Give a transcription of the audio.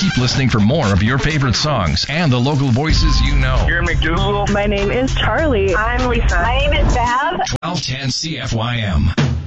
Keep listening for more of your favorite songs and the local voices you know. You're McDougal. My name is Charlie. I'm Lisa. My name is Bab. 1210 CFYM.